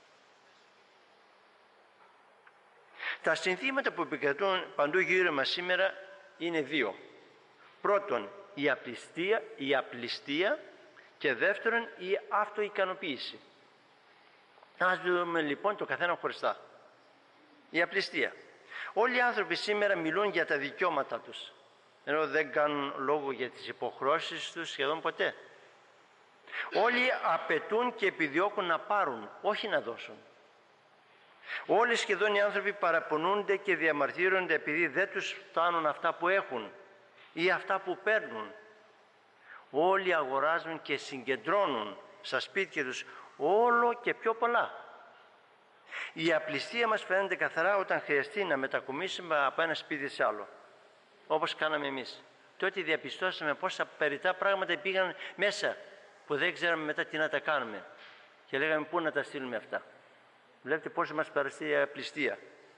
Τα συνθήματα που επικρατούν παντού γύρω μας σήμερα είναι δύο. Πρώτον, η απληστία και δεύτερον, η αυτοικανοποίηση. Ας δούμε λοιπόν το καθένα χωριστά. Η απληστία. Όλοι οι άνθρωποι σήμερα μιλούν για τα δικαιώματα τους, ενώ δεν κάνουν λόγο για τις υποχρεώσεις τους σχεδόν ποτέ. Όλοι απαιτούν και επιδιώκουν να πάρουν, όχι να δώσουν. Όλοι σχεδόν οι άνθρωποι παραπονούνται και διαμαρτύρονται επειδή δεν τους φτάνουν αυτά που έχουν ή αυτά που παίρνουν. Όλοι αγοράζουν και συγκεντρώνουν στα σπίτια τους όλο και πιο πολλά. Η απληστία μας φαίνεται καθαρά όταν χρειαστεί να μετακομίσουμε από ένα σπίτι σε άλλο, όπως κάναμε εμείς. Τότε διαπιστώσαμε πόσα περιττά πράγματα πήγαν μέσα που δεν ξέραμε μετά τι να τα κάνουμε και λέγαμε πού να τα στείλουμε αυτά. Βλέπετε πόσο μας παραστεί η απληστία.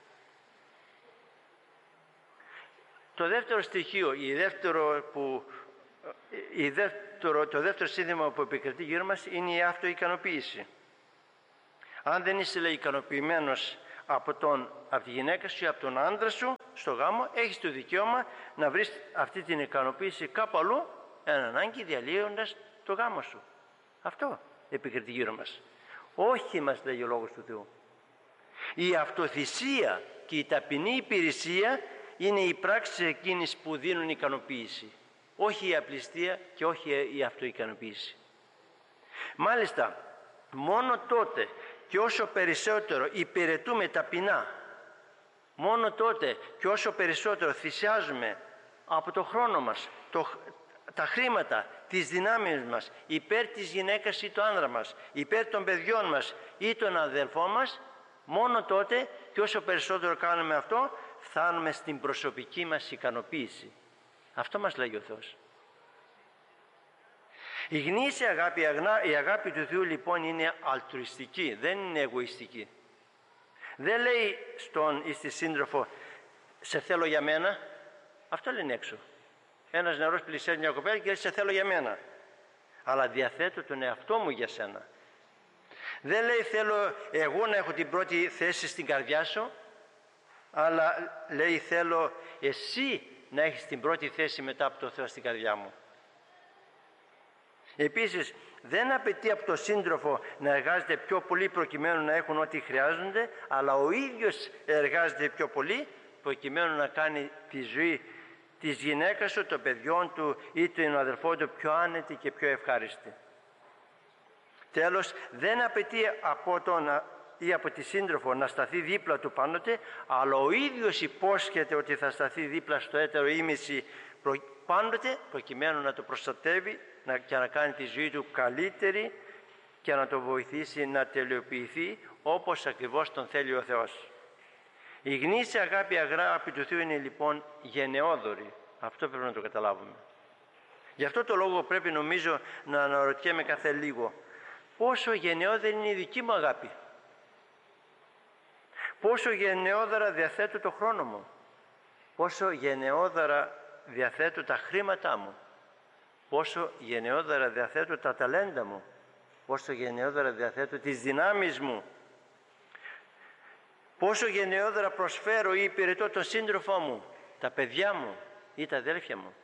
Το δεύτερο στοιχείο, το δεύτερο σύνθημα που επικρατεί γύρω μας είναι η αυτοικανοποίηση. Αν δεν είσαι ικανοποιημένος από τη γυναίκα σου ή από τον άντρα σου στο γάμο, έχεις το δικαίωμα να βρεις αυτή την ικανοποίηση κάπου αλλού, εν ανάγκη διαλύοντας το γάμο σου. Αυτό επικρατεί γύρω μας. Όχι, μας λέει ο Λόγος του Θεού. Η αυτοθυσία και η ταπεινή υπηρεσία είναι οι πράξεις εκείνες που δίνουν ικανοποίηση. Όχι η απληστία και όχι η αυτοικανοποίηση. Μάλιστα, μόνο τότε και όσο περισσότερο υπηρετούμε ταπεινά, μόνο τότε και όσο περισσότερο θυσιάζουμε από το χρόνο μας, τα χρήματα, τις δυνάμεις μας, υπέρ της γυναίκας ή του άνδρα μας, υπέρ των παιδιών μας ή των αδελφών μας, μόνο τότε και όσο περισσότερο κάνουμε αυτό, φτάνουμε στην προσωπική μας ικανοποίηση. Αυτό μας λέγει ο Θεός. Η γνήσια αγάπη, η αγάπη του Θεού λοιπόν είναι αλτρουιστική, δεν είναι εγωιστική. Δεν λέει στη σύντροφο, σε θέλω για μένα. Αυτό λένε έξω. Ένας νεαρός πλησιάζει μια κοπέλα και λέει, σε θέλω για μένα. Αλλά διαθέτω τον εαυτό μου για σένα. Δεν λέει θέλω εγώ να έχω την πρώτη θέση στην καρδιά σου, αλλά λέει θέλω εσύ να έχεις την πρώτη θέση μετά από το Θεό στην καρδιά μου. Επίσης, δεν απαιτεί από τον σύντροφο να εργάζεται πιο πολύ προκειμένου να έχουν ό,τι χρειάζονται, αλλά ο ίδιος εργάζεται πιο πολύ προκειμένου να κάνει τη ζωή της γυναίκας του, των παιδιών του ή των αδελφών του πιο άνετη και πιο ευχάριστη. Τέλος, δεν απαιτεί από τον ή από τη σύντροφο να σταθεί δίπλα του πάντοτε, αλλά ο ίδιος υπόσχεται ότι θα σταθεί δίπλα στο έτερο ήμιση πάντοτε προκειμένου να το προστατεύει και να κάνει τη ζωή του καλύτερη και να το βοηθήσει να τελειοποιηθεί όπως ακριβώς τον θέλει ο Θεός. Η γνήσια αγάπη του Θεού είναι λοιπόν γενναιόδορη. Αυτό πρέπει να το καταλάβουμε. Γι' αυτό το λόγο πρέπει νομίζω να αναρωτιέμαι κάθε λίγο πόσο γενναιόδορη είναι η δική μου αγάπη. Πόσο γενναιόδωρα διαθέτω το χρόνο μου. πόσο γενναιόδωρα διαθέτω τα χρήματά μου, πόσο γενναιόδωρα διαθέτω τα ταλέντα μου, πόσο γενναιόδωρα διαθέτω τις δυνάμεις μου, πόσο γενναιόδωρα προσφέρω ή υπηρετώ τον σύντροφό μου, τα παιδιά μου ή τα αδέλφια μου.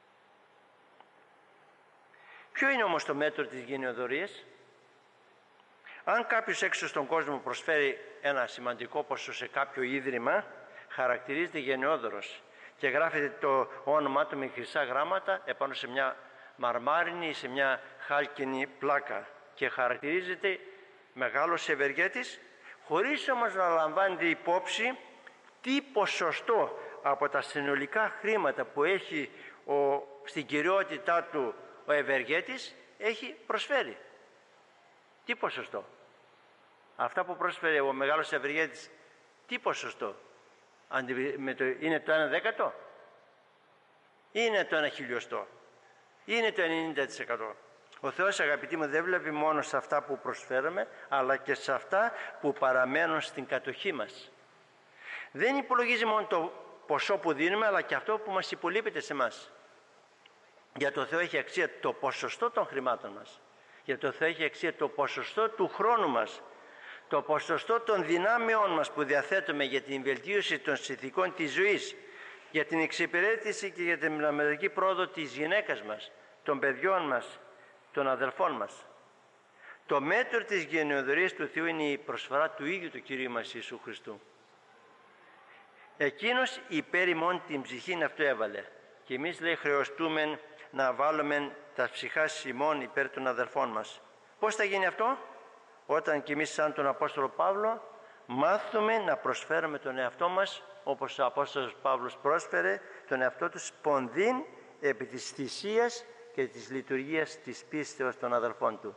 Ποιο είναι όμως το μέτρο της γενναιοδωρίας? Αν κάποιος έξω στον κόσμο προσφέρει ένα σημαντικό ποσό σε κάποιο ίδρυμα, χαρακτηρίζεται γενναιόδωρος και γράφεται το όνομά του με χρυσά γράμματα επάνω σε μια μαρμάρινη ή σε μια χάλκινη πλάκα και χαρακτηρίζεται μεγάλος ευεργέτης, χωρίς όμως να λαμβάνεται υπόψη τι ποσοστό από τα συνολικά χρήματα που έχει στην κυριότητά του ο ευεργέτης έχει προσφέρει. Τι ποσοστό? Αυτά που πρόσφερε ο μεγάλος ευεργέτης, τι ποσοστό? Είναι το 1/10? Είναι το 1/1000? Είναι το 90%? Ο Θεός, αγαπητοί μου, δεν βλέπει μόνο σε αυτά που προσφέρουμε, αλλά και σε αυτά που παραμένουν στην κατοχή μας. Δεν υπολογίζει μόνο το ποσό που δίνουμε, αλλά και αυτό που μας υπολείπεται σε εμάς. Για το Θεό έχει αξία το ποσοστό των χρημάτων μας. Για το Θεό έχει αξία το ποσοστό του χρόνου μας, το ποσοστό των δυνάμεών μας που διαθέτουμε για την βελτίωση των συνθηκών της ζωής, για την εξυπηρέτηση και για την πνευματική πρόοδο της γυναίκας μας, των παιδιών μας, των αδελφών μας. Το μέτρο της γενναιοδωρίας του Θεού είναι η προσφορά του ίδιου του Κυρίου μας Ιησού Χριστού. Εκείνος υπέρ ημών την ψυχήν αυτού έβαλε και εμείς, λέει, χρεωστούμε να βάλουμε τα ψυχά ημών υπέρ των αδελφών μας. Πώς θα γίνει αυτό? Όταν κι εμείς σαν τον Απόστολο Παύλο μάθουμε να προσφέρουμε τον εαυτό μας όπως ο Απόστολος Παύλος πρόσφερε τον εαυτό του σπονδύν επί της θυσίας και της λειτουργίας της πίστεως των αδελφών του.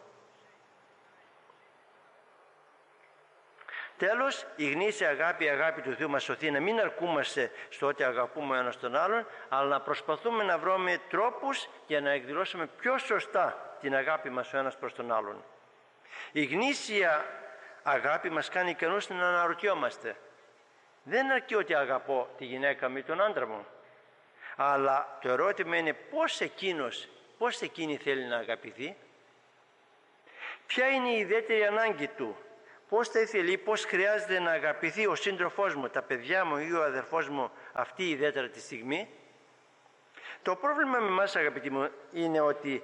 Τέλος, η γνήσια αγάπη, η αγάπη του Θεού μας σωθεί να μην αρκούμαστε στο ότι αγαπούμε ο ένας τον άλλον, αλλά να προσπαθούμε να βρούμε τρόπους για να εκδηλώσουμε πιο σωστά την αγάπη μας ο ένας προς τον άλλον. Η γνήσια αγάπη μας κάνει ικανούς να αναρωτιόμαστε. Δεν αρκεί ότι αγαπώ τη γυναίκα μου ή τον άντρα μου, αλλά το ερώτημα είναι πώς εκείνη θέλει να αγαπηθεί, ποια είναι η ιδιαίτερη ανάγκη του, πώς θα ήθελε ή πώς χρειάζεται να αγαπηθεί ο σύντροφός μου, τα παιδιά μου ή ο αδερφός μου αυτή ιδιαίτερα τη στιγμή. Το πρόβλημα με εμάς, αγαπητοί μου, είναι ότι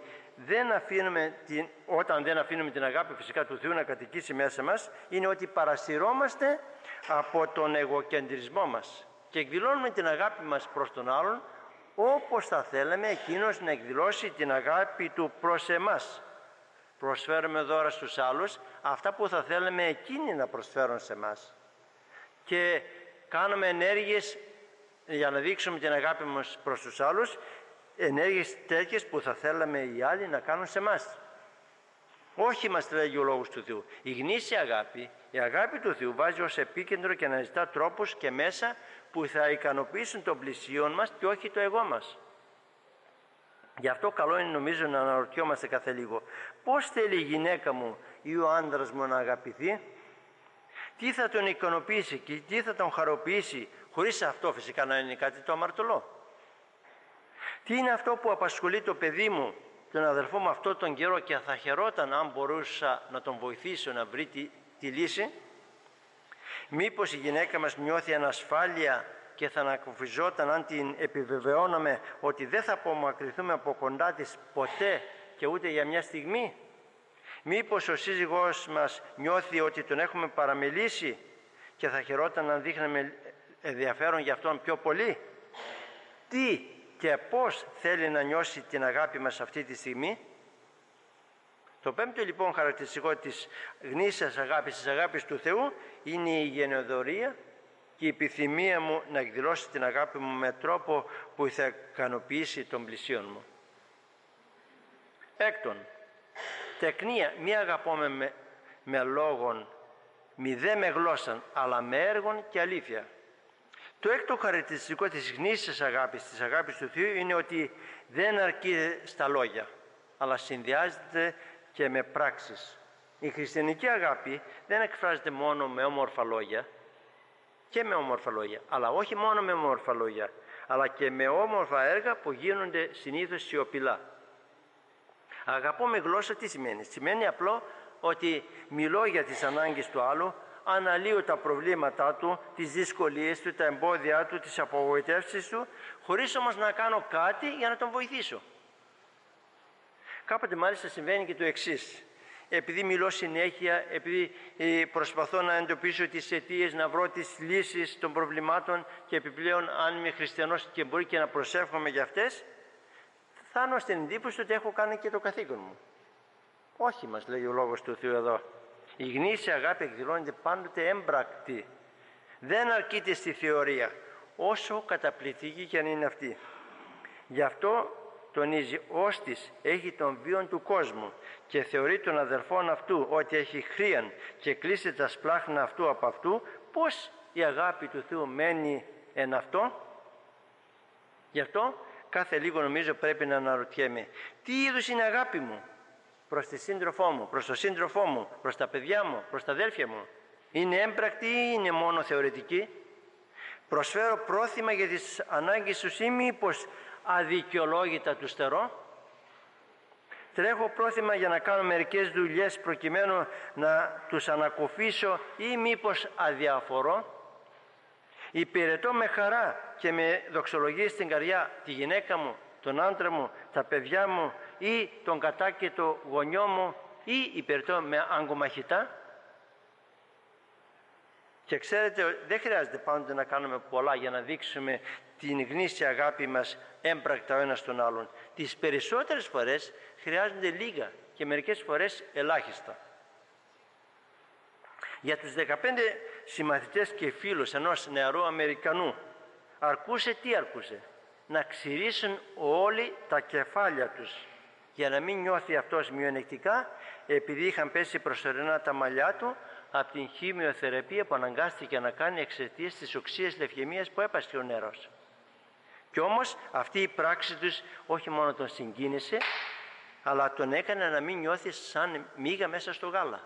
όταν δεν αφήνουμε την αγάπη φυσικά του Θεού να κατοικήσει μέσα μας, είναι ότι παρασυρώμαστε από τον εγωκεντρισμό μας και εκδηλώνουμε την αγάπη μας προς τον άλλον όπως θα θέλαμε εκείνος να εκδηλώσει την αγάπη του προς εμάς. Προσφέρουμε δώρα στους άλλους αυτά που θα θέλαμε εκείνοι να προσφέρουν σε εμάς και κάνουμε ενέργειες για να δείξουμε την αγάπη μας προς τους άλλους, ενέργειες τέτοιες που θα θέλαμε οι άλλοι να κάνουν σε εμάς. Όχι, μας λέγει ο Λόγος του Θεού. Η γνήσια αγάπη, η αγάπη του Θεού βάζει ως επίκεντρο και αναζητά τρόπους και μέσα που θα ικανοποιήσουν τον πλησίον μας και όχι το εγώ μας. Γι' αυτό καλό είναι, νομίζω, να αναρωτιόμαστε κάθε λίγο. Πώς θέλει η γυναίκα μου ή ο άντρας μου να αγαπηθεί, τι θα τον ικανοποιήσει και τι θα τον χαροποιήσει, χωρίς αυτό φυσικά να είναι κάτι το αμαρτωλό. Τι είναι αυτό που απασχολεί το παιδί μου, τον αδελφό μου αυτόν τον καιρό και θα χαιρόταν αν μπορούσα να τον βοηθήσω να βρει τη λύση. Μήπως η γυναίκα μας νιώθει ανασφάλεια και θα ανακουφιζόταν αν την επιβεβαιώναμε ότι δεν θα απομακρυνθούμε από κοντά της ποτέ και ούτε για μια στιγμή. Μήπως ο σύζυγός μας νιώθει ότι τον έχουμε παραμελήσει και θα χαιρόταν αν δείχναμε ενδιαφέρον για αυτόν πιο πολύ. Τι και πώς θέλει να νιώσει την αγάπη μας αυτή τη στιγμή. Το πέμπτο λοιπόν χαρακτηριστικό της γνήσιας αγάπης, της αγάπης του Θεού, είναι η γενναιοδωρία και η επιθυμία μου να εκδηλώσει την αγάπη μου με τρόπο που θα ικανοποιήσει τον πλησίον μου. Έκτον, τεκνία, μη αγαπώμε με λόγων, μη δε με γλώσσαν, αλλά με έργων και αλήθεια. Το έκτο χαρακτηριστικό της γνήσιας αγάπης, της αγάπης του Θεού, είναι ότι δεν αρκεί στα λόγια, αλλά συνδυάζεται και με πράξεις. Η χριστιανική αγάπη δεν εκφράζεται μόνο με όμορφα λόγια, και με όμορφα λόγια. Αλλά όχι μόνο με όμορφα λόγια, αλλά και με όμορφα έργα που γίνονται συνήθως σιωπηλά. Αγαπώ με γλώσσα τι σημαίνει? Σημαίνει απλό ότι μιλώ για τις ανάγκες του άλλου, αναλύω τα προβλήματά του, τις δυσκολίες του, τα εμπόδια του, τις απογοητεύσεις του, χωρίς όμως να κάνω κάτι για να τον βοηθήσω. Κάποτε μάλιστα συμβαίνει και το εξής. Επειδή μιλώ συνέχεια, επειδή προσπαθώ να εντοπίσω τις αιτίες, να βρω τις λύσεις των προβλημάτων και επιπλέον αν είμαι χριστιανός και μπορεί και να προσεύχομαι για αυτές, φτάνω στην εντύπωση ότι έχω κάνει και το καθήκον μου. Όχι, μας λέει ο Λόγος του Θεού εδώ. Η γνήσια αγάπη εκδηλώνεται πάντοτε έμπρακτη. Δεν αρκείται στη θεωρία, όσο καταπληκτική και αν είναι αυτή. Γι' αυτό τονίζει, όστις έχει τον βίον του κόσμου και θεωρεί τον αδελφόν αυτού ότι έχει χρίαν και κλείσει τα σπλάχνα αυτού από αυτού, πώς η αγάπη του Θεού μένει εν αυτό? Γι' αυτό κάθε λίγο νομίζω πρέπει να αναρωτιέμαι, τι είδους είναι αγάπη μου προς τη σύντροφό μου, προς τον σύντροφό μου, προς τα παιδιά μου, προς τα αδέλφια μου? Είναι έμπρακτη ή είναι μόνο θεωρητική? Προσφέρω πρόθυμα για τις ανάγκες τους ή μήπως αδικαιολόγητα του στερώ? Τρέχω πρόθυμα για να κάνω μερικές δουλειές προκειμένου να τους ανακουφίσω ή μήπως αδιαφορώ? Υπηρετώ με χαρά και με δοξολογία στην καρδιά τη γυναίκα μου, τον άντρα μου, τα παιδιά μου ή τον κατάκαιτο γονιό μου ή υπηρετώ με αγκομαχητά? Και ξέρετε, δεν χρειάζεται πάντοτε να κάνουμε πολλά για να δείξουμε την γνήσια αγάπη μας έμπρακτα ο ένας τον άλλον. Τις περισσότερες φορές χρειάζονται λίγα και μερικές φορές ελάχιστα. Για τους 15 συμμαθητές και φίλους ενός νεαρού Αμερικανού τι αρκούσε? Να ξυρίσουν όλοι τα κεφάλια τους για να μην νιώθει αυτός μειονεκτικά επειδή είχαν πέσει προσωρινά τα μαλλιά του από την χημειοθεραπεία που αναγκάστηκε να κάνει εξαιτίας της οξείας λευκαιμίας που έπασχε ο νερός. Κι όμως αυτή η πράξη τους όχι μόνο τον συγκίνησε, αλλά τον έκανε να μην νιώθει σαν μύγα μέσα στο γάλα.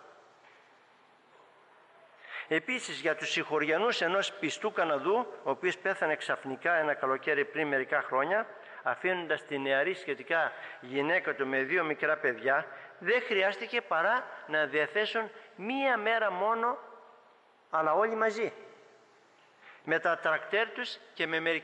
Επίσης για τους συγχωριανούς ενός πιστού Καναδού, ο οποίος πέθανε ξαφνικά ένα καλοκαίρι πριν μερικά χρόνια, αφήνοντας τη νεαρή σχετικά γυναίκα του με 2 μικρά παιδιά, δεν χρειάστηκε παρά να διαθέσουν 1 μέρα μόνο, αλλά όλοι μαζί, με τα τρακτέρ τους και με μερικές